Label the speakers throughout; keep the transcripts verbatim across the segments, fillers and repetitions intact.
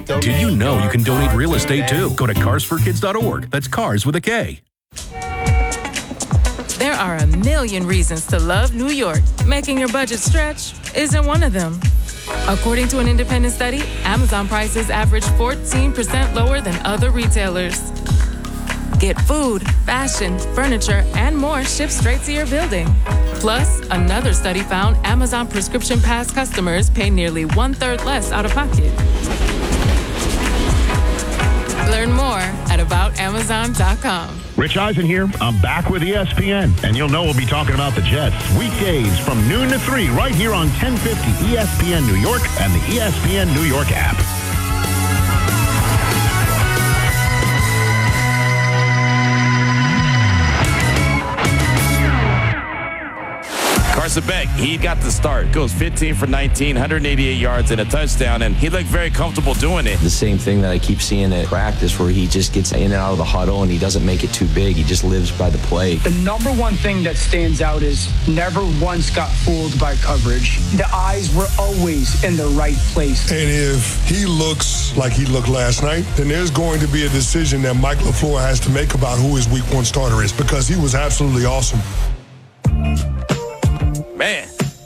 Speaker 1: Did you know you can donate real estate too? Go to cars for kids dot org. That's cars with a K.
Speaker 2: There are a million reasons to love New York. Making your budget stretch isn't one of them. According to an independent study, Amazon prices average fourteen percent lower than other retailers. Get food, fashion, furniture, and more shipped straight to your building. Plus, another study found Amazon Prescription Pass customers pay nearly one-third less out of pocket. Learn more at about amazon dot com.
Speaker 3: Rich Eisen here. I'm back with E S P N, and you'll know we'll be talking about the Jets weekdays from noon to three right here on ten fifty E S P N New York and the E S P N New York app.
Speaker 4: Carson Beck, he got the start. Goes fifteen for nineteen, one hundred eighty-eight yards and a touchdown, and he looked very comfortable doing it.
Speaker 5: The same thing that I keep seeing at practice where he just gets in and out of the huddle and he doesn't make it too big. He just lives by the play.
Speaker 6: The number one thing that stands out is never once got fooled by coverage. The eyes were always in the right place.
Speaker 7: And if he looks like he looked last night, then there's going to be a decision that Mike LaFleur has to make about who his week one starter is, because he was absolutely awesome.
Speaker 4: Man.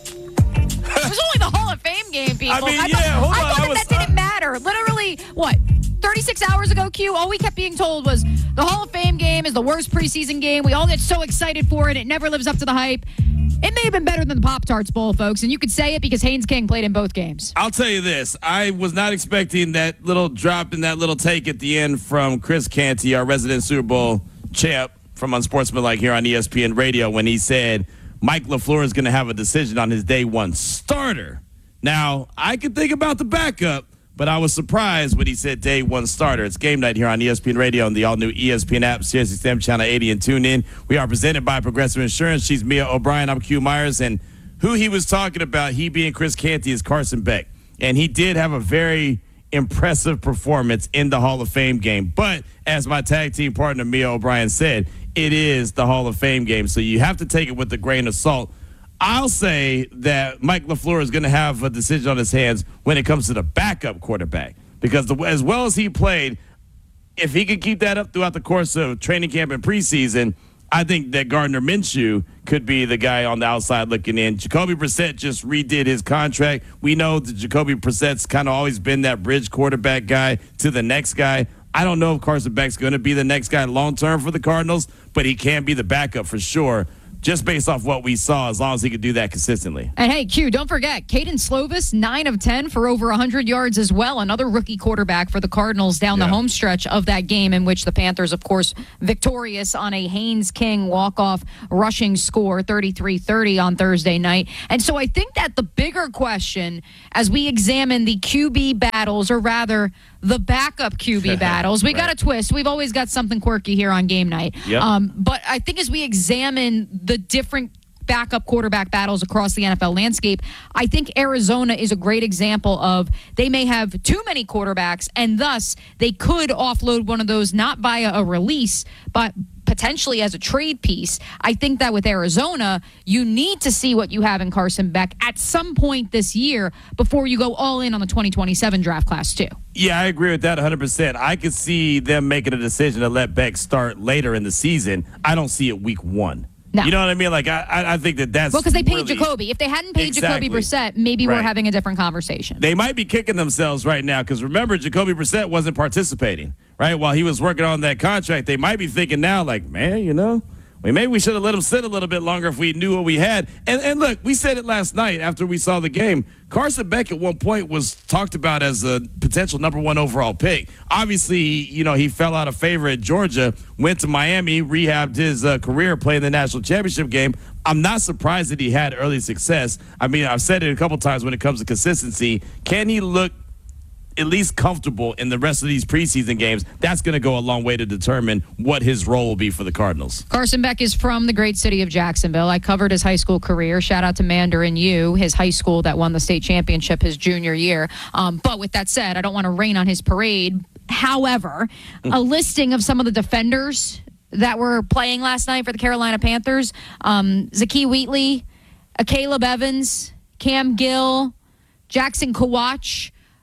Speaker 8: It was only the Hall of Fame game, people.
Speaker 4: I mean,
Speaker 8: I
Speaker 4: yeah,
Speaker 8: thought,
Speaker 4: hold
Speaker 8: I
Speaker 4: on.
Speaker 8: thought
Speaker 4: I
Speaker 8: that,
Speaker 4: was,
Speaker 8: that didn't matter. Literally, what, thirty-six hours ago, Q, all we kept being told was the Hall of Fame game is the worst preseason game. We all get so excited for it. It never lives up to the hype. It may have been better than the Pop-Tarts Bowl, folks, and you could say it because Haynes King played in both games.
Speaker 4: I'll tell you this. I was not expecting that little drop and that little take at the end from Chris Canty, our resident Super Bowl champ from Unsportsmanlike here on E S P N Radio, when he said Mike LaFleur is going to have a decision on his day one starter. Now, I could think about the backup, but I was surprised when he said day one starter. It's game night here on E S P N Radio and the all-new E S P N app, Sirius X M Channel eighty, and tune in. We are presented by Progressive Insurance. She's Mia O'Brien. I'm Q Myers. And who he was talking about, he being Chris Canty, is Carson Beck. And he did have a very impressive performance in the Hall of Fame game. But as my tag team partner, Mia O'Brien, said, it is the Hall of Fame game, so you have to take it with a grain of salt. I'll say that Mike LaFleur is going to have a decision on his hands when it comes to the backup quarterback, because the, as well as he played, if he could keep that up throughout the course of training camp and preseason, I think that Gardner Minshew could be the guy on the outside looking in. Jacoby Brissett just redid his contract. We know that Jacoby Brissett's kind of always been that bridge quarterback guy to the next guy. I don't know if Carson Beck's going to be the next guy long-term for the Cardinals, but he can be the backup for sure, just based off what we saw, as long as he could do that consistently.
Speaker 8: And hey, Q, don't forget, Caden Slovis, nine of ten for over one hundred yards as well. Another rookie quarterback for the Cardinals down yeah. the home stretch of that game, in which the Panthers, of course, victorious on a Haynes King walk-off rushing score, thirty-three thirty on Thursday night. And so I think that the bigger question, as we examine the Q B battles, or rather the backup Q B battles, we right. got a twist. We've always got something quirky here on game night.
Speaker 4: Yep.
Speaker 8: Um, but I think as we examine the different backup quarterback battles across the N F L landscape, I think Arizona is a great example of they may have too many quarterbacks, and thus they could offload one of those not via a release, but potentially as a trade piece. I think that with Arizona, you need to see what you have in Carson Beck at some point this year before you go all in on the twenty twenty-seven draft class too.
Speaker 4: Yeah, I agree with that one hundred percent. I could see them making a decision to let Beck start later in the season. I don't see it week one.
Speaker 8: No.
Speaker 4: You know what I mean? Like, I, I think that that's
Speaker 8: well, because they paid
Speaker 4: really,
Speaker 8: Jacoby. If they hadn't paid
Speaker 4: exactly.
Speaker 8: Jacoby Brissett, maybe
Speaker 4: right.
Speaker 8: we're having a different conversation.
Speaker 4: They might be kicking themselves right now, because remember, Jacoby Brissett wasn't participating, right? While he was working on that contract, they might be thinking now, like, man, you know, well, maybe we should have let him sit a little bit longer if we knew what we had. And, and look, we said it last night after we saw the game. Carson Beck at one point was talked about as a potential number one overall pick. Obviously, you know, he fell out of favor at Georgia, went to Miami, rehabbed his uh, career playing the national championship game. I'm not surprised that he had early success. I mean, I've said it a couple times when it comes to consistency. Can he look at least comfortable in the rest of these preseason games? That's going to go a long way to determine what his role will be for the Cardinals.
Speaker 8: Carson Beck is from the great city of Jacksonville. I covered his high school career. Shout out to Mandarin U, his high school that won the state championship his junior year. Um, but with that said, I don't want to rain on his parade. However, a listing of some of the defenders that were playing last night for the Carolina Panthers, um, Zakee Wheatley, Caleb Evans, Cam Gill, Jackson Kawach,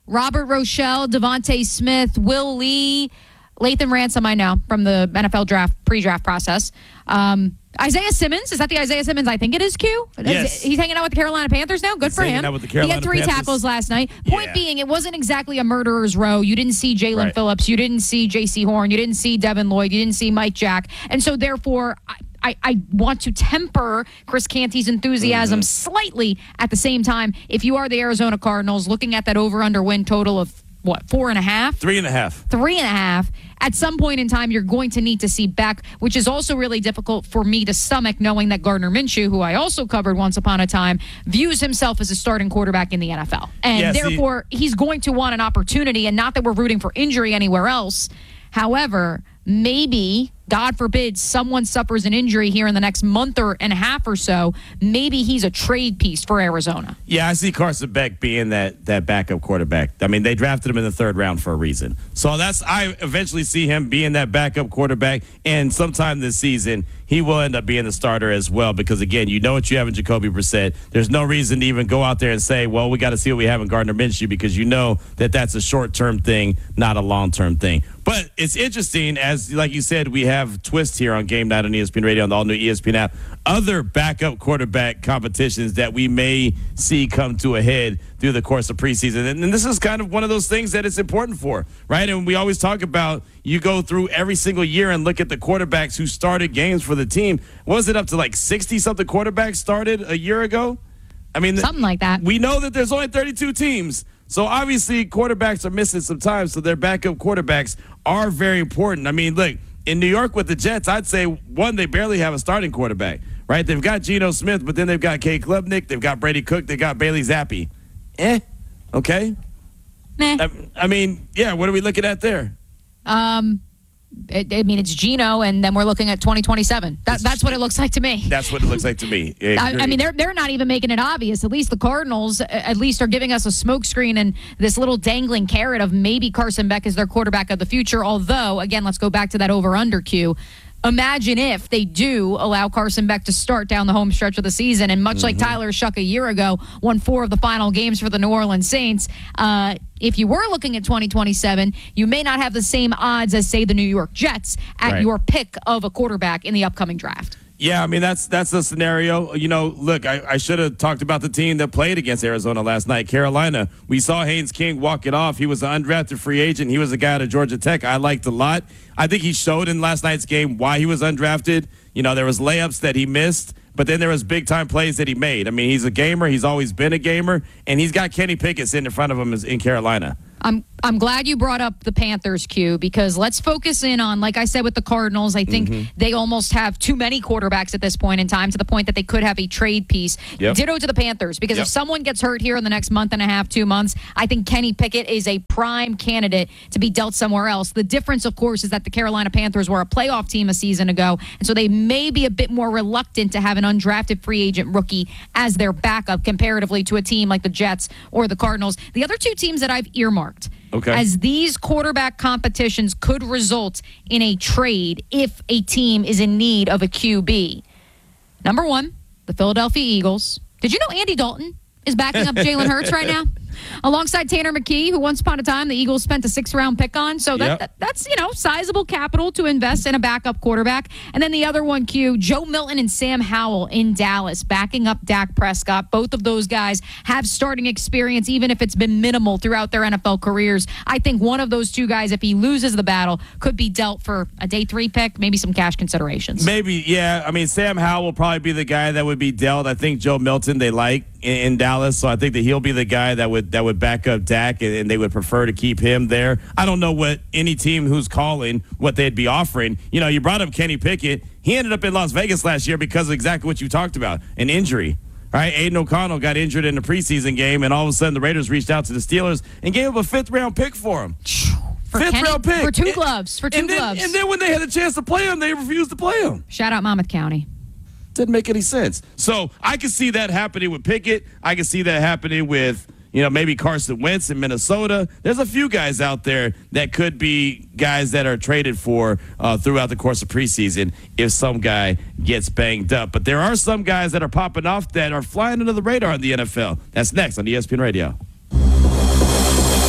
Speaker 8: Robert Rochelle, Devontae Smith, Will Lee, Latham Ransom, I know, from the N F L draft, pre-draft process. Um, Isaiah Simmons, is that the Isaiah Simmons I think it is, Q?
Speaker 4: Yes.
Speaker 8: He's hanging out with the Carolina Panthers now? Good
Speaker 4: He's
Speaker 8: for
Speaker 4: hanging
Speaker 8: him.
Speaker 4: out with the Carolina
Speaker 8: he had three
Speaker 4: Panthers.
Speaker 8: tackles last night. Point
Speaker 4: Yeah.
Speaker 8: being, it wasn't exactly a murderer's row. You didn't see Jalen
Speaker 4: Right.
Speaker 8: Phillips. You didn't see J C Horn. You didn't see Devin Lloyd. You didn't see Mike Jack. And so, therefore, I, I, I want to temper Chris Canty's enthusiasm
Speaker 4: Mm-hmm.
Speaker 8: slightly. At the same time, if you are the Arizona Cardinals, looking at that over-under win total of, what, four and a half?
Speaker 4: Three and a half.
Speaker 8: Three and a half. At some point in time, you're going to need to see Beck, which is also really difficult for me to stomach, knowing that Gardner Minshew, who I also covered once upon a time, views himself as a starting quarterback in the N F L. And
Speaker 4: Yeah, see-
Speaker 8: therefore, he's going to want an opportunity, and not that we're rooting for injury anywhere else. However, maybe, God forbid, someone suffers an injury here in the next month or and a half or so. Maybe he's a trade piece for Arizona.
Speaker 4: Yeah, I see Carson Beck being that that backup quarterback. I mean, they drafted him in the third round for a reason. So that's I eventually see him being that backup quarterback, and sometime this season he will end up being the starter as well. Because again, you know what you have in Jacoby Brissett. There's no reason to even go out there and say, "Well, we got to see what we have in Gardner Minshew," because you know that that's a short-term thing, not a long-term thing. But it's interesting, as like you said, we have Twist here on Game Night on E S P N Radio on the all-new E S P N app. Other backup quarterback competitions that we may see come to a head through the course of preseason. And, and this is kind of one of those things that it's important for, right? And we always talk about you go through every single year and look at the quarterbacks who started games for the team. Was it up to like sixty-something quarterbacks started a year ago? I mean,
Speaker 8: Something like that.
Speaker 4: We know that there's only thirty-two teams. So obviously quarterbacks are missing some time, so their backup quarterbacks are very important. I mean, look, in New York with the Jets, I'd say, one, they barely have a starting quarterback, right? They've got Geno Smith, but then they've got Kay Klubnik, they've got Brady Cook, they've got Bailey Zappi. Eh, okay.
Speaker 8: Meh.
Speaker 4: I, I mean, yeah, what are we looking at there?
Speaker 8: Um, it, I mean, it's Geno, and then we're looking at twenty twenty-seven. That, that's what it looks like to me.
Speaker 4: That's what it looks like to me. I,
Speaker 8: I, I
Speaker 4: agree.
Speaker 8: mean, they're they're not even making it obvious. At least the Cardinals, uh, at least, are giving us a smokescreen and this little dangling carrot of maybe Carson Beck is their quarterback of the future. Although, again, let's go back to that over-under cue. Imagine if they do allow Carson Beck to start down the home stretch of the season, and much mm-hmm. like Tyler Shuck a year ago, won four of the final games for the New Orleans Saints. Uh, if you were looking at twenty twenty-seven, you may not have the same odds as, say, the New York Jets at
Speaker 4: Right.
Speaker 8: your pick of a quarterback in the upcoming draft.
Speaker 4: Yeah, I mean, that's that's the scenario. You know, look, I, I should have talked about the team that played against Arizona last night, Carolina. We saw Haynes King walk it off. He was an undrafted free agent. He was a guy out of Georgia Tech I liked a lot. I think he showed in last night's game why he was undrafted. You know, there was layups that he missed, but then there was big-time plays that he made. I mean, he's a gamer. He's always been a gamer, and he's got Kenny Pickett sitting in front of him in Carolina.
Speaker 8: I'm I'm glad you brought up the Panthers, Q, because let's focus in on, like I said with the Cardinals, I think mm-hmm. they almost have too many quarterbacks at this point in time, to the point that they could have a trade piece.
Speaker 4: Yep.
Speaker 8: Ditto to the Panthers, because
Speaker 4: yep.
Speaker 8: if someone gets hurt here in the next month and a half, two months, I think Kenny Pickett is a prime candidate to be dealt somewhere else. The difference, of course, is that the Carolina Panthers were a playoff team a season ago, and so they may be a bit more reluctant to have an undrafted free agent rookie as their backup comparatively to a team like the Jets or the Cardinals. The other two teams that I've earmarked
Speaker 4: Okay.
Speaker 8: as these quarterback competitions could result in a trade if a team is in need of a Q B. Number one, the Philadelphia Eagles. Did you know Andy Dalton is backing up Jalen Hurts right now? Alongside Tanner McKee, who once upon a time the Eagles spent a sixth-round pick on. So that,
Speaker 4: Yep.
Speaker 8: that that's, you know, sizable capital to invest in a backup quarterback. And then the other one, Q, Joe Milton and Sam Howell in Dallas, backing up Dak Prescott. Both of those guys have starting experience, even if it's been minimal throughout their N F L careers. I think one of those two guys, if he loses the battle, could be dealt for a day three pick, maybe some cash considerations.
Speaker 4: Maybe, yeah. I mean, Sam Howell will probably be the guy that would be dealt. I think Joe Milton they like in, in Dallas, so I think that he'll be the guy that would that would back up Dak, and, and they would prefer to keep him there. I don't know what any team who's calling what they'd be offering. You know, you brought up Kenny Pickett. He ended up in Las Vegas last year because of exactly what you talked about, an injury. All right, Aiden O'Connell got injured in the preseason game, and all of a sudden the Raiders reached out to the Steelers and gave up a fifth-round pick for him.
Speaker 8: For
Speaker 4: Fifth
Speaker 8: Kenny,
Speaker 4: round pick.
Speaker 8: For two
Speaker 4: And-
Speaker 8: gloves. For two
Speaker 4: and then,
Speaker 8: gloves.
Speaker 4: And then when they had a chance to play him, they refused to play him.
Speaker 8: Shout out Monmouth County.
Speaker 4: Didn't make any sense. So I can see that happening with Pickett. I can see that happening with, you know, maybe Carson Wentz in Minnesota. There's a few guys out there that could be guys that are traded for uh, throughout the course of preseason if some guy gets banged up. But there are some guys that are popping off that are flying under the radar in the N F L. That's next on E S P N Radio.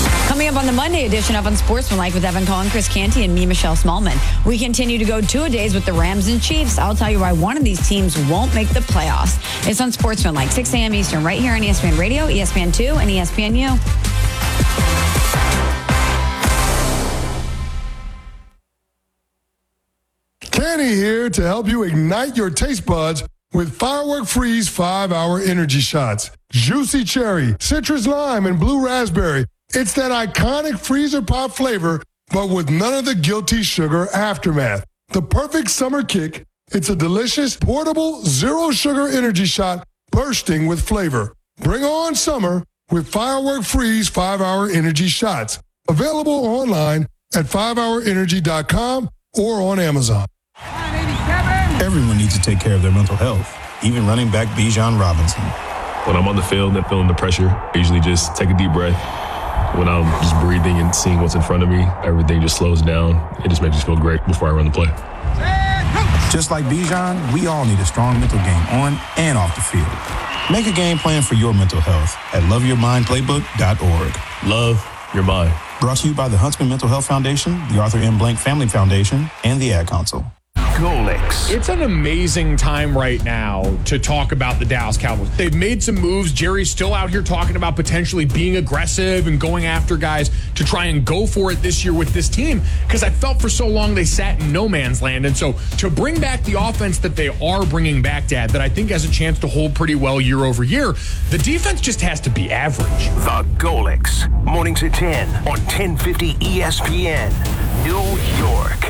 Speaker 9: Coming up on the Monday edition of Unsportsmanlike with Evan Cohen, Chris Canty, and me, Michelle Smallman. We continue to go two-a-days with the Rams and Chiefs. I'll tell you why one of these teams won't make the playoffs. It's Unsportsmanlike, six a.m. Eastern, right here on E S P N Radio, E S P N two, and E S P N U.
Speaker 7: Canty here to help you ignite your taste buds with Firework Freeze five-hour energy shots. Juicy cherry, citrus lime, and blue raspberry. It's that iconic freezer pop flavor, but with none of the guilty sugar aftermath. The perfect summer kick. It's a delicious, portable, zero-sugar energy shot bursting with flavor. Bring on summer with Firework Freeze five-hour energy shots. Available online at five hour energy dot com or on Amazon.
Speaker 10: Everyone needs to take care of their mental health, even running back Bijan Robinson.
Speaker 11: When I'm on the field and feeling the pressure, I usually just take a deep breath. When I'm just breathing and seeing what's in front of me, everything just slows down. It just makes me feel great before I run the play.
Speaker 10: Just like Bijan, we all need a strong mental game on and off the field. Make a game plan for your mental health at love your mind playbook dot org.
Speaker 11: Love your mind.
Speaker 10: Brought to you by the Huntsman Mental Health Foundation, the Arthur M. Blank Family Foundation, and the Ad Council.
Speaker 12: Golix. It's an amazing time right now to talk about the Dallas Cowboys. They've made some moves. Jerry's still out here talking about potentially being aggressive and going after guys to try and go for it this year with this team, because I felt for so long they sat in no man's land. And so to bring back the offense that they are bringing back, Dad, that I think has a chance to hold pretty well year over year, the defense just has to be average.
Speaker 13: The Golix. Mornings at ten on ten fifty E S P N, New York.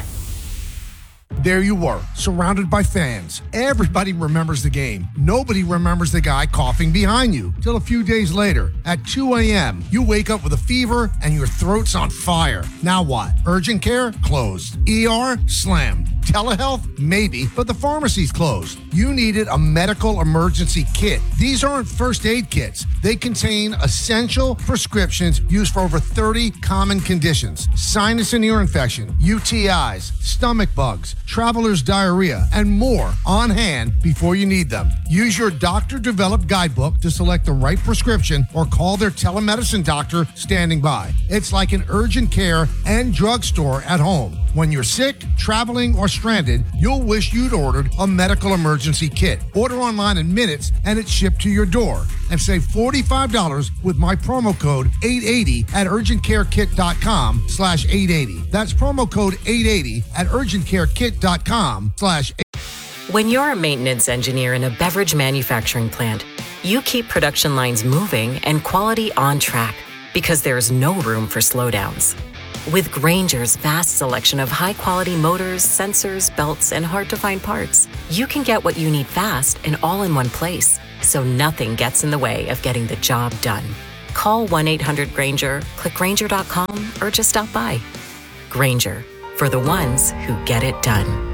Speaker 14: There you were, surrounded by fans. Everybody remembers the game. Nobody remembers the guy coughing behind you. Till a few days later, at two a.m., you wake up with a fever and your throat's on fire. Now what? Urgent care? Closed. E R? Slammed. Telehealth? Maybe, but the pharmacy's closed. You needed a medical emergency kit. These aren't first aid kits. They contain essential prescriptions used for over thirty common conditions. Sinus and ear infection, U T Is, stomach bugs, traveler's diarrhea, and more on hand before you need them. Use your doctor-developed guidebook to select the right prescription or call their telemedicine doctor standing by. It's like an urgent care and drugstore at home. When you're sick, traveling, or stranded, you'll wish you'd ordered a medical emergency kit. Order online in minutes and it's shipped to your door. And save forty-five dollars with my promo code eight eighty at urgentcarekit.com slash 880. That's promo code eight eighty at urgentcarekit.com slash 880.
Speaker 15: When you're a maintenance engineer in a beverage manufacturing plant, you keep production lines moving and quality on track because there's no room for slowdowns. With Grainger's vast selection of high-quality motors, sensors, belts, and hard-to-find parts, you can get what you need fast and all in one place, so nothing gets in the way of getting the job done. Call one eight hundred Grainger, click Grainger dot com, or just stop by. Grainger, for the ones who get it done.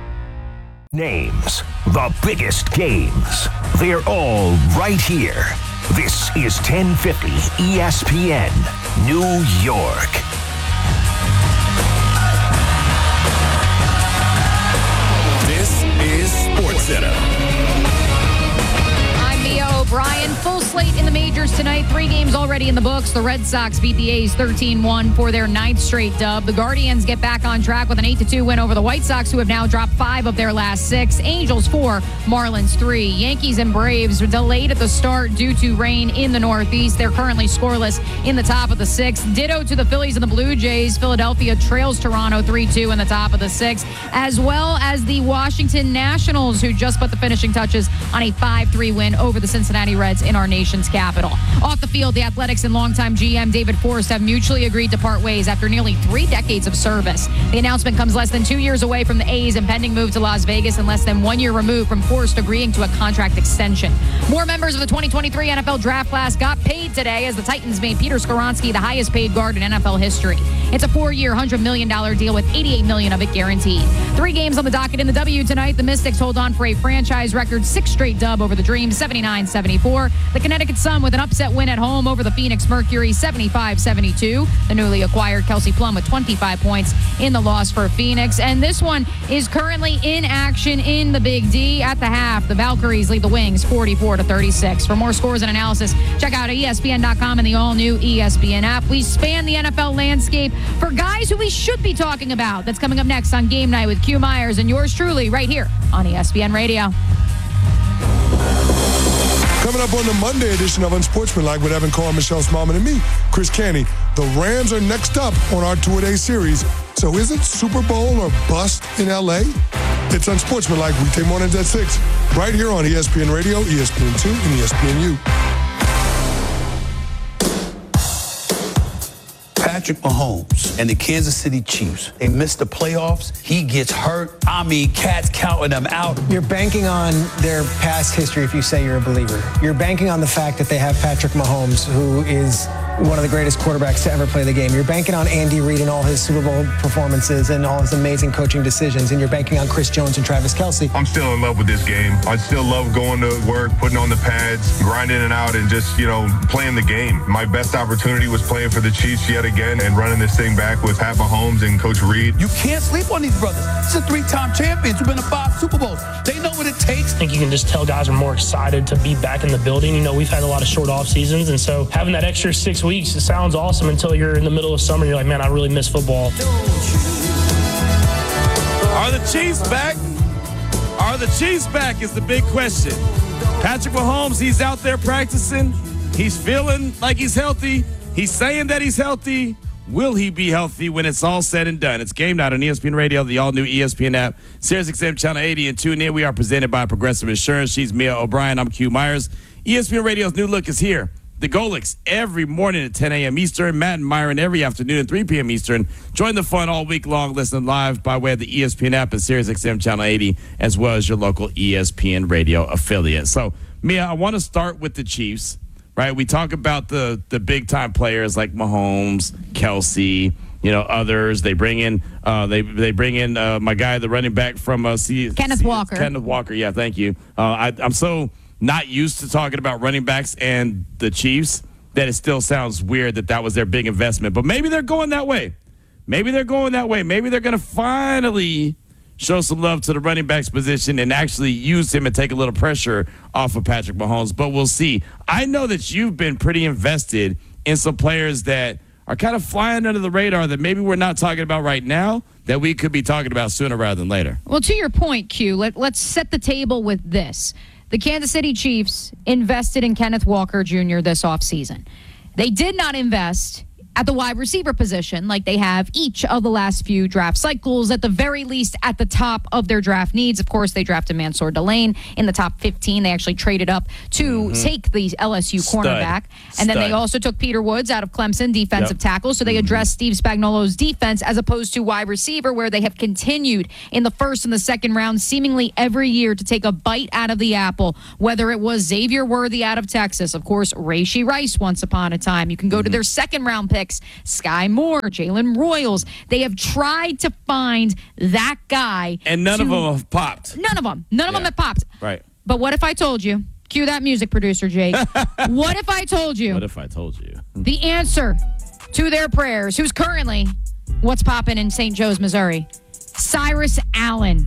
Speaker 13: Names, the biggest games. They're all right here. This is ten fifty E S P N, New York.
Speaker 16: This is SportsCenter.
Speaker 8: I'm Mia O'Brien. Full slate in the majors tonight. Three games already in the books. The Red Sox beat the A's thirteen one for their ninth straight dub. The Guardians get back on track with an eight to two win over the White Sox, who have now dropped five of their last six. Angels four, Marlins three. Yankees and Braves were delayed at the start due to rain in the Northeast. They're currently scoreless in the top of the sixth. Ditto to the Phillies and the Blue Jays. Philadelphia trails Toronto three two in the top of the sixth, as well as the Washington Nationals, who just put the finishing touches on a five three win over the Cincinnati Reds in our nation's capital. Off the field, the Athletics and longtime G M David Forst have mutually agreed to part ways after nearly three decades of service. The announcement comes less than two years away from the A's impending move to Las Vegas and less than one year removed from Forst agreeing to a contract extension. More members of the twenty twenty-three N F L draft class got paid today as the Titans made Peter Skoronski the highest paid guard in N F L history. It's a four-year, one hundred million dollars deal with eighty-eight million dollars of it guaranteed. Three games on the docket in the W tonight. The Mystics hold on for a franchise record six straight dub over the Dreams, seventy-nine seventy-four. The Connecticut Sun with an upset win at home over the Phoenix Phoenix Mercury seventy-five seventy-two. The newly acquired Kelsey Plum with twenty-five points in the loss for Phoenix. And this one is currently in action in the Big D at the half. The Valkyries lead the Wings forty-four to thirty-six. For more scores and analysis, check out E S P N dot com and the all-new E S P N app. We span the N F L landscape for guys who we should be talking about. That's coming up next on Game Night with Q Myers and yours truly right here on E S P N Radio.
Speaker 7: Coming up on the Monday edition of Unsportsmanlike with Evan Carr, Michelle Smallman, and me, Chris Canty. The Rams are next up on our two-a-day series. So is it Super Bowl or bust in L A? It's Unsportsmanlike weekday mornings at six, right here on E S P N Radio, E S P N two, and E S P N U.
Speaker 17: Patrick Mahomes and the Kansas City Chiefs, they missed the playoffs. He gets hurt. I mean, cats counting them out.
Speaker 18: You're banking on their past history if you say you're a believer. You're banking on the fact that they have Patrick Mahomes, who is one of the greatest quarterbacks to ever play the game. You're banking on Andy Reid and all his Super Bowl performances and all his amazing coaching decisions, and you're banking on Chris Jones and Travis Kelce.
Speaker 19: I'm still in love with this game. I still love going to work, putting on the pads, grinding it out, and just, you know, playing the game. My best opportunity was playing for the Chiefs yet again and running this thing back with Pat Mahomes and Coach Reid.
Speaker 17: You can't sleep on these brothers. This is three-time champions who've been to five Super Bowls. They know what it takes.
Speaker 20: I think you can just tell guys are more excited to be back in the building. You know, we've had a lot of short off seasons, and so having that extra six weeks, it sounds awesome until you're in the middle of summer and you're like, man, I really miss football.
Speaker 4: Are the Chiefs back? Are the Chiefs back is the big question. Patrick Mahomes, he's out there practicing. He's feeling like he's healthy. He's saying that he's healthy. Will he be healthy when it's all said and done? It's Game Night on E S P N Radio, the all-new E S P N app, Sirius X M Channel eighty, and tune in. We are presented by Progressive Insurance. She's Mia O'Brien. I'm Q Myers. E S P N Radio's new look is here. The Golics every morning at ten a.m. Eastern. Matt and Myron every afternoon at three p.m. Eastern. Join the fun all week long. Listen live by way of the E S P N app and Sirius X M Channel eighty, as well as your local E S P N Radio affiliate. So, Mia, I want to start with the Chiefs. Right, we talk about the the big time players like Mahomes, Kelce, you know, others. They bring in uh, they they bring in uh, my guy, the running back from uh, C-
Speaker 8: Kenneth
Speaker 4: C-
Speaker 8: Walker.
Speaker 4: Kenneth Walker, yeah, thank you. Uh, I, I'm so not used to talking about running backs and the Chiefs that it still sounds weird that that was their big investment. But maybe they're going that way. Maybe they're going that way. Maybe they're going to finally show some love to the running backs position and actually use him and take a little pressure off of Patrick Mahomes. But we'll see. I know that you've been pretty invested in some players that are kind of flying under the radar that maybe we're not talking about right now that we could be talking about sooner rather than later.
Speaker 8: Well, to your point, Q, let, let's set the table with this. The Kansas City Chiefs invested in Kenneth Walker Junior this offseason. They did not invest at the wide receiver position like they have each of the last few draft cycles, at the very least at the top of their draft needs. Of course, they drafted Mansour Delane in the top fifteen. They actually traded up to mm-hmm. take the L S U
Speaker 4: Stud.
Speaker 8: cornerback. And
Speaker 4: Stud.
Speaker 8: then they also took Peter Woods out of Clemson, defensive yep. tackle. So they addressed Steve Spagnuolo's defense as opposed to wide receiver, where they have continued in the first and the second round seemingly every year to take a bite out of the apple, whether it was Xavier Worthy out of Texas, of course, Rashee Rice once upon a time. You can go mm-hmm. to their second round pick, Sky Moore, Jalen Royals. They have tried to find that guy.
Speaker 4: And none
Speaker 8: to,
Speaker 4: of them have popped.
Speaker 8: None of them. None of yeah. them have popped.
Speaker 4: Right.
Speaker 8: But what if I told you? Cue that music, producer Jake. What if I told you?
Speaker 4: What if I told you?
Speaker 8: The answer to their prayers, who's currently what's popping in Saint Joe's, Missouri? Cyrus Allen.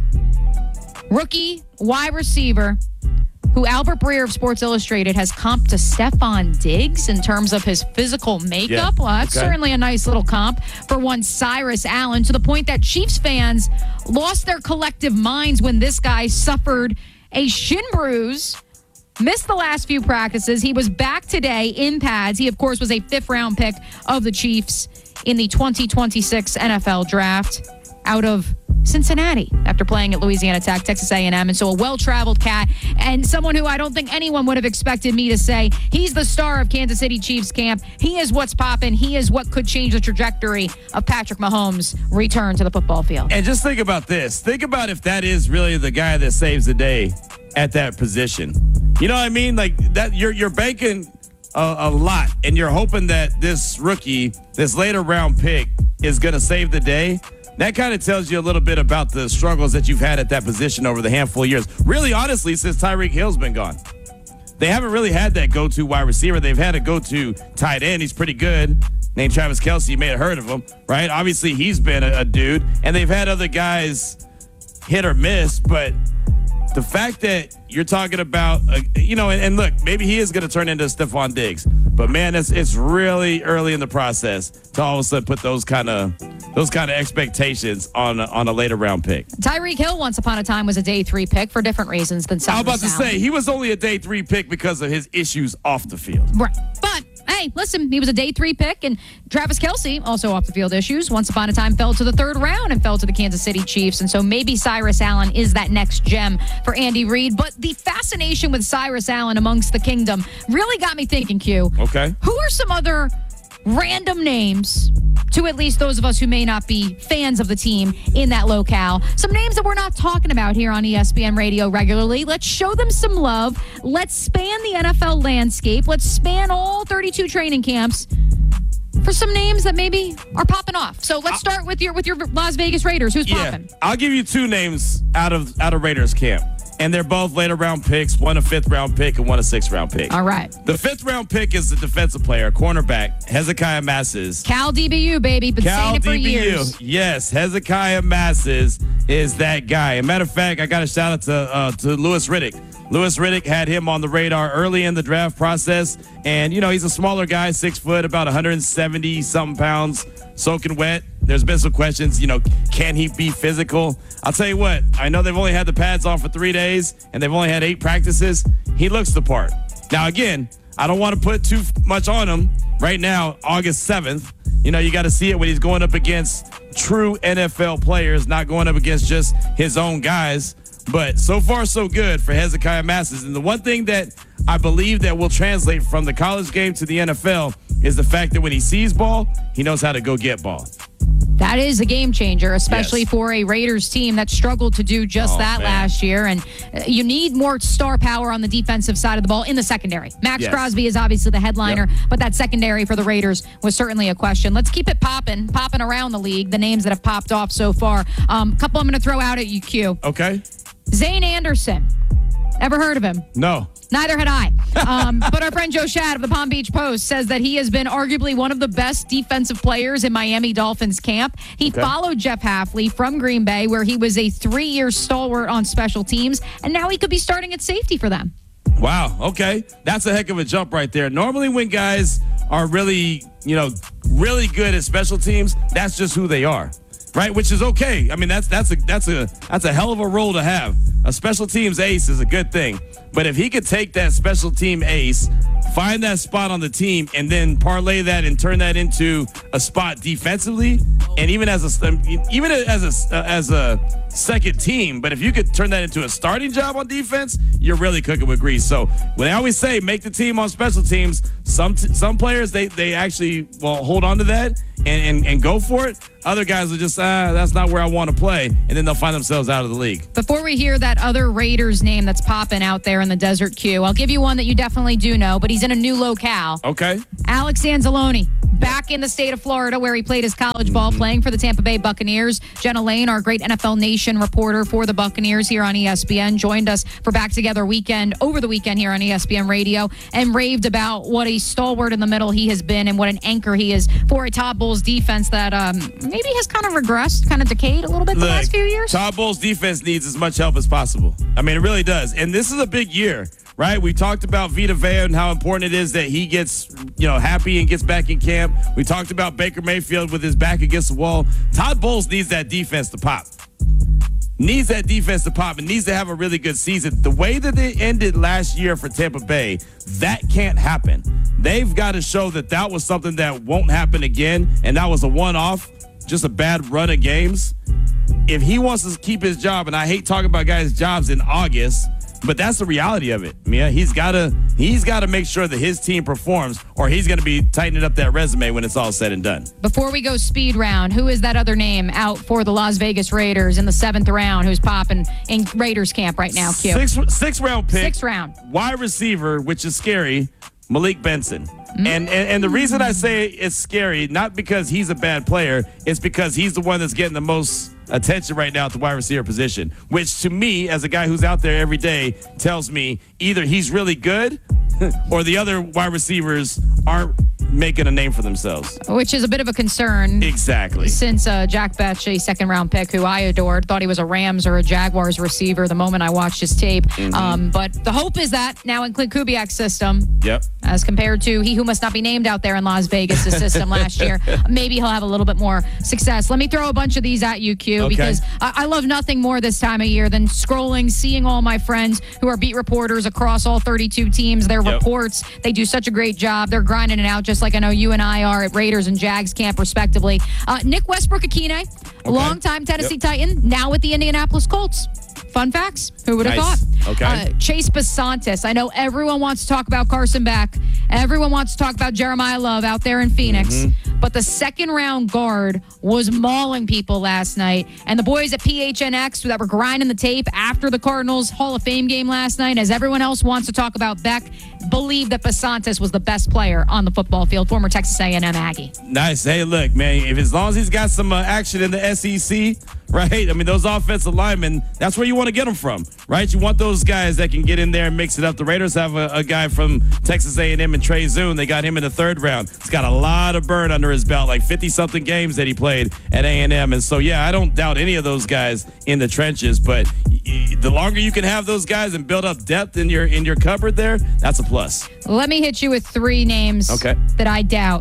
Speaker 8: Rookie wide receiver, who Albert Breer of Sports Illustrated has comped to Stephon Diggs in terms of his physical makeup.
Speaker 4: Yeah.
Speaker 8: Well, that's okay. Certainly a nice little comp for one Cyrus Allen, to the point that Chiefs fans lost their collective minds when this guy suffered a shin bruise, missed the last few practices. He was back today in pads. He, of course, was a fifth-round pick of the Chiefs in the twenty twenty-six N F L Draft out of Cincinnati after playing at Louisiana Tech, Texas A and M. And so a well-traveled cat and someone who I don't think anyone would have expected me to say he's the star of Kansas City Chiefs camp. He is what's popping. He is what could change the trajectory of Patrick Mahomes' return to the football field.
Speaker 4: And just think about this. Think about if that is really the guy that saves the day at that position. You know what I mean? Like that, you're you're banking a, a lot, and you're hoping that this rookie, this later round pick, is going to save the day. That kind of tells you a little bit about the struggles that you've had at that position over the handful of years. Really, honestly, since Tyreek Hill's been gone. they haven't really had that go-to wide receiver. They've had a go-to tight end. He's pretty good. Named Travis Kelce. You may have heard of him, right? Obviously, he's been a, a dude. And they've had other guys hit or miss, but the fact that you're talking about, uh, you know, and, and look, maybe he is going to turn into Stephon Diggs, but man, it's it's really early in the process to all of a sudden put those kind of those kind of expectations on a, on a later round pick.
Speaker 8: Tyreek Hill, once upon a time, was a day three pick for different reasons than Cyrus
Speaker 4: I was about to
Speaker 8: Allen.
Speaker 4: say he was only a day three pick because of his issues off the field.
Speaker 8: Right, but. Hey, listen, he was a day three pick, and Travis Kelce, also off the field issues, once upon a time fell to the third round and fell to the Kansas City Chiefs. And so maybe Cyrus Allen is that next gem for Andy Reid. But the fascination with Cyrus Allen amongst the kingdom really got me thinking, Q.
Speaker 4: Okay.
Speaker 8: Who are some other random names, to at least those of us who may not be fans of the team in that locale, some names that we're not talking about here on E S P N Radio regularly? Let's show them some love. Let's span the N F L landscape. Let's span all thirty-two training camps for some names that maybe are popping off. So let's start with your with your Las Vegas Raiders. Who's
Speaker 4: Yeah,
Speaker 8: popping?
Speaker 4: I'll give you two names out of out of Raiders camp. And they're both later round picks, one a fifth round pick and one a sixth round pick.
Speaker 8: All right.
Speaker 4: The fifth round pick is the defensive player, cornerback, Hezekiah Masses.
Speaker 8: Cal D B U, baby. Been
Speaker 4: Cal
Speaker 8: saying it for
Speaker 4: D B U.
Speaker 8: years.
Speaker 4: Yes, Hezekiah Masses is that guy. As a matter of fact, I got a shout out to uh, to Louis Riddick. Louis Riddick had him on the radar early in the draft process. And, you know, he's a smaller guy, six foot, about one hundred seventy something pounds, soaking wet. There's been some questions, you know, can he be physical? I'll tell you what, I know they've only had the pads on for three days and they've only had eight practices. He looks the part. Now, again, I don't want to put too much on him right now, August seventh. You know, you got to see it when he's going up against true N F L players, not going up against just his own guys. But so far, so good for Hezekiah Masses. And the one thing that I believe that will translate from the college game to the N F L is the fact that when he sees ball, he knows how to go get ball.
Speaker 8: That is a game changer, especially
Speaker 4: Yes.
Speaker 8: for a Raiders team that struggled to do just
Speaker 4: Oh,
Speaker 8: that
Speaker 4: man.
Speaker 8: last year. And uh, you need more star power on the defensive side of the ball in the secondary. Max
Speaker 4: Yes.
Speaker 8: Crosby is obviously the headliner, but that secondary for the Raiders was certainly a question. Let's keep it popping, popping around the league, the names that have popped off so far. A um, couple I'm going to throw out at you, Q.
Speaker 4: Okay.
Speaker 8: Zane Anderson. Ever heard of him?
Speaker 4: No.
Speaker 8: Neither had I. Um, but our friend Joe Schad of the Palm Beach Post says that he has been arguably one of the best defensive players in Miami Dolphins camp. He
Speaker 4: Okay.
Speaker 8: followed Jeff Hafley from Green Bay, where he was a three-year stalwart on special teams, and now he could be starting at safety for them.
Speaker 4: Wow. Okay. That's a heck of a jump right there. Normally when guys are really, you know, really good at special teams, that's just who they are. Right? Which is okay. I mean, that's that's a that's a that's a hell of a role to have. A special teams ace is a good thing. But if he could take that special team ace, find that spot on the team, and then parlay that and turn that into a spot defensively, and even as a even as a as a second team, but if you could turn that into a starting job on defense, you're really cooking with grease. So when I always say make the team on special teams, some t- some players they they actually will hold on to that and, and and go for it. Other guys are just ah, that's not where I want to play, and then they'll find themselves out of the league.
Speaker 8: Before we hear that other Raiders name that's popping out there in the Desert Q, I'll give you one that you definitely do know, but he's in a new locale.
Speaker 4: Okay.
Speaker 8: Alex Anzalone, back in the state of Florida where he played his college ball, playing for the Tampa Bay Buccaneers. Jenna Lane, our great N F L Nation reporter for the Buccaneers here on E S P N, joined us for Back Together Weekend over the weekend here on E S P N Radio and raved about what a stalwart in the middle he has been and what an anchor he is for a Todd Bowles defense that um, maybe has kind of regressed, kind of decayed a little bit the
Speaker 4: Look,
Speaker 8: last few years.
Speaker 4: Todd Bowles' defense needs as much help as possible. I mean, it really does. And this is a big year, right? We talked about Vita Vea and how important it is that he gets, you know, happy and gets back in camp. We talked about Baker Mayfield with his back against the wall. Todd Bowles needs that defense to pop. Needs that defense to pop and needs to have a really good season. The way that they ended last year for Tampa Bay, that can't happen. They've got to show that that was something that won't happen again, and that was a one-off, just a bad run of games. If he wants to keep his job, and I hate talking about guys' jobs in August, but that's the reality of it. Mia, he's got to he's got to make sure that his team performs, or he's going to be tightening up that resume when it's all said and done.
Speaker 8: Before we go speed round, who is that other name out for the Las Vegas Raiders in the seventh round who's popping in Raiders camp right now, Q?
Speaker 4: Six, six round pick.
Speaker 8: Sixth round.
Speaker 4: Wide receiver, which is scary, Malik Benson. And, and and the reason I say it's scary, not because he's a bad player, it's because he's the one that's getting the most attention right now at the wide receiver position, which to me, as a guy who's out there every day, tells me either he's really good or the other wide receivers aren't making a name for themselves.
Speaker 8: Which is a bit of a concern.
Speaker 4: Exactly. Since
Speaker 8: uh, Jack Betch, a second-round pick who I adored, thought he was a Rams or a Jaguars receiver the moment I watched his tape. Mm-hmm. Um, but the hope is that now in Clint Kubiak's system,
Speaker 4: yep,
Speaker 8: as compared to he who must not be named out there in Las Vegas' system last year, maybe he'll have a little bit more success. Let me throw a bunch of these at you, Q,
Speaker 4: okay,
Speaker 8: because I-, I love nothing more this time of year than scrolling, seeing all my friends who are beat reporters across all thirty-two teams, their
Speaker 4: yep.
Speaker 8: reports. They do such a great job. They're grinding it out just like I know you and I are at Raiders and Jags camp, respectively. Uh, Nick Westbrook-Akine, okay, a longtime Tennessee yep. Titan, now with the Indianapolis Colts. Fun facts. Who would have
Speaker 4: nice.
Speaker 8: thought?
Speaker 4: Okay.
Speaker 8: Uh, Chase Basantis. I know everyone wants to talk about Carson Beck. Everyone wants to talk about Jeremiah Love out there in Phoenix. Mm-hmm. But the second round guard was mauling people last night. And the boys at P H N X that were grinding the tape after the Cardinals Hall of Fame game last night, as everyone else wants to talk about Beck, believe that Basantis was the best player on the football field, former Texas A and M Aggie.
Speaker 4: Nice. Hey, look, man, if as long as he's got some uh, action in the S E C, right? I mean, those offensive linemen, that's where you want to get them from, right? You want those guys that can get in there and mix it up. The Raiders have a, a guy from Texas A and M and Trey Zune. They got him in the third round. He's got a lot of burn under his belt, like fifty-something games that he played at A and M. And so, yeah, I don't doubt any of those guys in the trenches, but the longer you can have those guys and build up depth in your in your cupboard there, that's a plus.
Speaker 8: Let me hit you with three names
Speaker 4: okay.
Speaker 8: that I doubt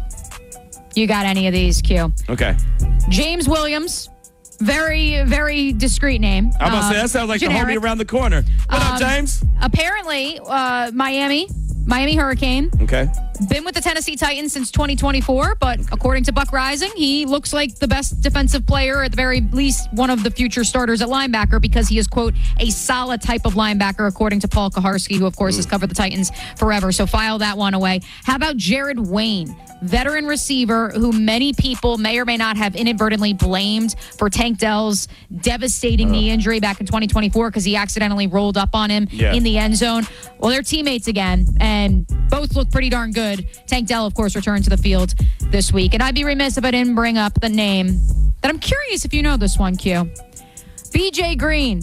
Speaker 8: you got any of these, Q.
Speaker 4: Okay.
Speaker 8: James Williams. Very, very discreet name.
Speaker 4: I'm about to
Speaker 8: um,
Speaker 4: say, that sounds like
Speaker 8: generic.
Speaker 4: the homie around the corner. What
Speaker 8: um,
Speaker 4: up, James?
Speaker 8: Apparently, uh, Miami, Miami Hurricane.
Speaker 4: Okay.
Speaker 8: Been with the Tennessee Titans since twenty twenty-four, but according to Buck Rising, he looks like the best defensive player, at the very least one of the future starters at linebacker, because he is, quote, a solid type of linebacker, according to Paul Kaharski, who, of course, mm. has covered the Titans forever. So file that one away. How about Jared Wayne, veteran receiver who many people may or may not have inadvertently blamed for Tank Dell's devastating uh. knee injury back in twenty twenty-four because he accidentally rolled up on him yeah. in the end zone? Well, they're teammates again, and both look pretty darn good. Tank Dell, of course, returned to the field this week. And I'd be remiss if I didn't bring up the name that I'm curious if you know this one, Q. B J Green.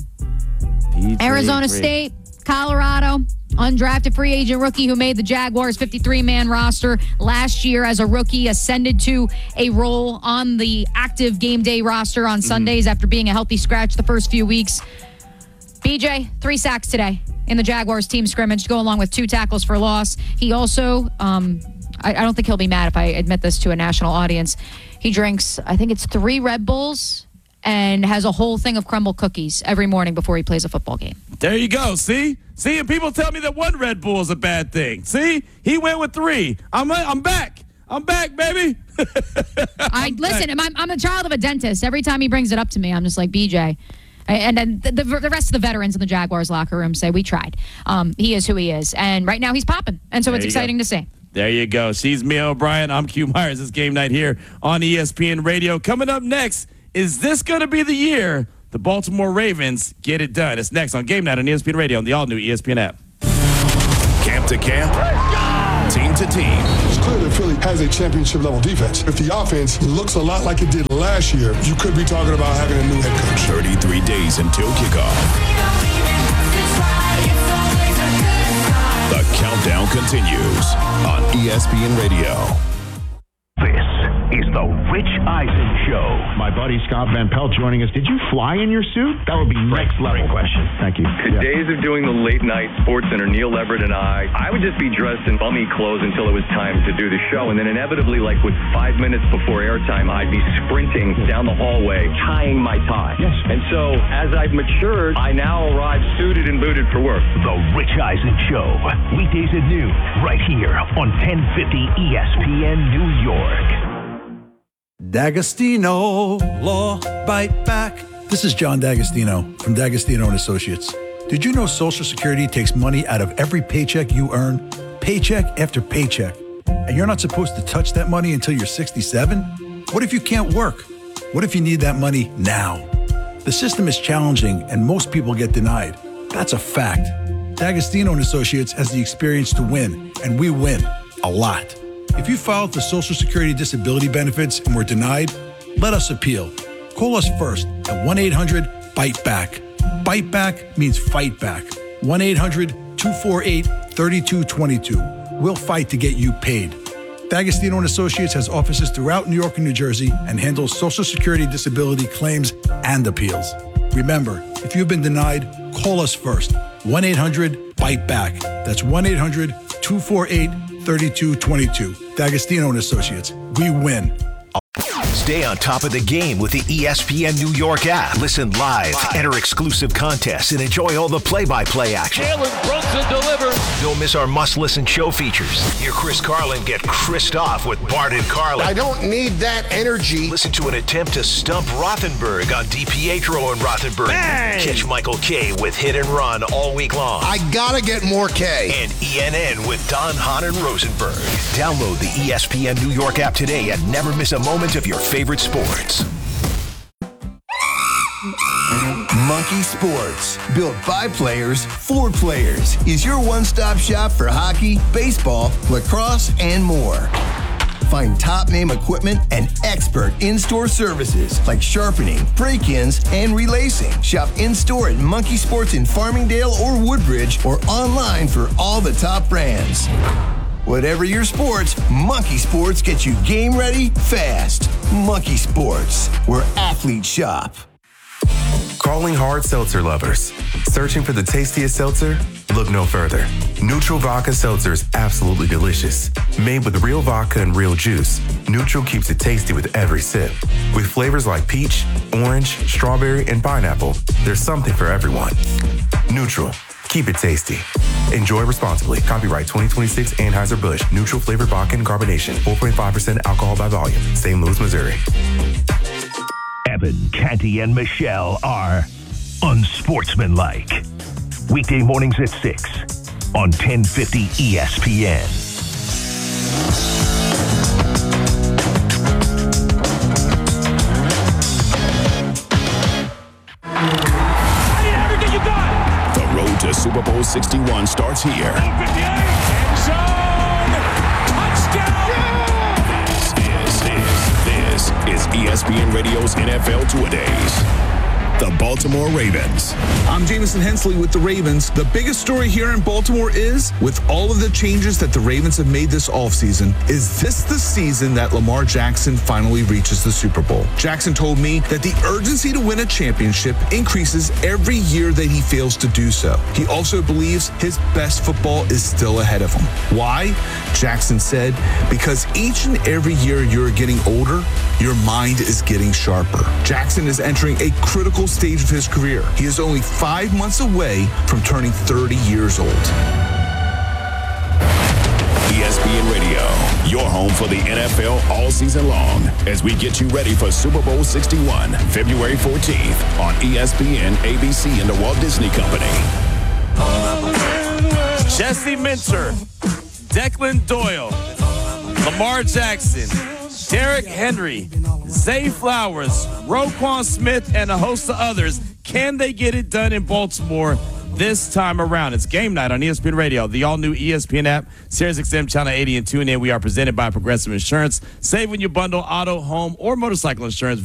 Speaker 8: B J Arizona Green. State, Colorado, undrafted free agent rookie who made the Jaguars fifty-three man roster last year as a rookie, ascended to a role on the active game day roster on Sundays mm-hmm. after being a healthy scratch the first few weeks. B J, three sacks today in the Jaguars team scrimmage to go along with two tackles for loss. He also, um, I, I don't think he'll be mad if I admit this to a national audience. He drinks, I think it's three Red Bulls and has a whole thing of crumble cookies every morning before he plays a football game.
Speaker 4: There you go. See? See, and people tell me that one Red Bull is a bad thing. See? He went with three. I'm I'm back. I'm back, baby.
Speaker 8: I listen, I'm, I'm a child of a dentist. Every time he brings it up to me, I'm just like, B J. And then the, the, the rest of the veterans in the Jaguars locker room say, we tried. Um, he is who he is. And right now he's popping. And so there it's exciting go. to see.
Speaker 4: There you go. She's Mia O'Brien. I'm Q Myers. It's game night here on E S P N Radio. Coming up next, is this going to be the year the Baltimore Ravens get it done? It's next on Game Night on E S P N Radio on the all-new E S P N app.
Speaker 16: Camp to camp, team to team.
Speaker 7: It's clear that Philly has a championship-level defense. If the offense looks a lot like it did last year, you could be talking about having a new head coach.
Speaker 16: thirty-three days until kickoff. The countdown continues on E S P N Radio.
Speaker 13: This is the Rich Eisen Show.
Speaker 3: My buddy Scott Van Pelt joining us. Did you fly in your suit? That would be next level.
Speaker 21: Great question.
Speaker 3: Thank you.
Speaker 21: The
Speaker 3: yeah.
Speaker 21: days of doing the late night Sports Center, Neil Everett and I, I would just be dressed in bummy clothes until it was time to do the show. And then inevitably, like with five minutes before airtime, I'd be sprinting down the hallway, tying my tie.
Speaker 3: Yes.
Speaker 21: And so as I've matured, I now arrive suited and booted for work.
Speaker 13: The Rich Eisen Show. Weekdays at noon, right here on ten fifty E S P N New York.
Speaker 22: D'Agostino, Law Bite Back. This is John D'Agostino from D'Agostino and Associates. Did you know Social Security takes money out of every paycheck you earn, paycheck after paycheck, and you're not supposed to touch that money until you're sixty-seven? What if you can't work? What if you need that money now? The system is challenging and most people get denied. That's a fact. D'Agostino and Associates has the experience to win, and we win a lot. If you filed for Social Security disability benefits and were denied, let us appeal. Call us first at one eight hundred bite back. Bite back means fight back. one eight hundred two four eight three two two two. We'll fight to get you paid. D'Agostino and Associates has offices throughout New York and New Jersey and handles Social Security disability claims and appeals. Remember, if you've been denied, call us first. one eight hundred bite back. That's one eight hundred two four eight three two two two. D'Agostino and Associates. We win.
Speaker 13: Stay on top of the game with the E S P N New York app. Listen live, enter exclusive contests, and enjoy all the play-by-play action.
Speaker 1: Jalen Brunson delivers.
Speaker 13: Don't miss our must-listen show features. Hear Chris Carlin get Chris'd off with Bart and Carlin.
Speaker 1: I don't need that energy.
Speaker 13: Listen to an attempt to stump Rothenberg on DiPietro and Rothenberg.
Speaker 1: Bang!
Speaker 13: Catch Michael K with Hit and Run all week long.
Speaker 1: I gotta get more K.
Speaker 13: And E N N with Don Hahn and Rosenberg. Download the E S P N New York app today and never miss a moment of your favorite sports.
Speaker 2: Monkey Sports, built by players for players, is your one-stop shop for hockey, baseball, lacrosse, and more. Find top-name equipment and expert in-store services like sharpening, break-ins, and relacing. Shop in-store at Monkey Sports in Farmingdale or Woodbridge, or online for all the top brands. Whatever your sports, Monkey Sports gets you game ready fast. Monkey Sports, where athletes shop.
Speaker 23: Calling hard seltzer lovers. Searching for the tastiest seltzer? Look no further. Neutral Vodka Seltzer is absolutely delicious. Made with real vodka and real juice, Neutral keeps it tasty with every sip. With flavors like peach, orange, strawberry, and pineapple, there's something for everyone. Neutral. Keep it tasty. Enjoy responsibly. Copyright twenty twenty-six Anheuser-Busch. Neutral flavored vodka and carbonation. four point five percent alcohol by volume. Saint Louis, Missouri.
Speaker 13: Evan, Canty, and Michelle are unsportsmanlike. Weekday mornings at six on ten fifty E S P N.
Speaker 16: The road to Super Bowl sixty-one starts here. This is E S P N Radio's N F L Two-A-Days. The Baltimore Ravens.
Speaker 24: I'm Jameson Hensley with the Ravens. The biggest story here in Baltimore is, with all of the changes that the Ravens have made this offseason, is this the season that Lamar Jackson finally reaches the Super Bowl? Jackson told me that the urgency to win a championship increases every year that he fails to do so. He also believes his best football is still ahead of him. Why? Jackson said, because each and every year you're getting older, your mind is getting sharper. Jackson is entering a critical stage of his career. He is only five months away from turning thirty years old.
Speaker 16: E S P N Radio, your home for the N F L all season long, as we get you ready for Super Bowl sixty-one, February fourteenth on E S P N, A B C, and the Walt Disney Company.
Speaker 4: Jesse Minter, Declan Doyle, Lamar Jackson, Derrick Henry, Zay Flowers, Roquan Smith, and a host of others. Can they get it done in Baltimore this time around? It's game night on E S P N Radio, the all-new E S P N app, Sirius X M Channel eighty, and tune in. We are presented by Progressive Insurance. Save when you bundle auto, home, or motorcycle insurance.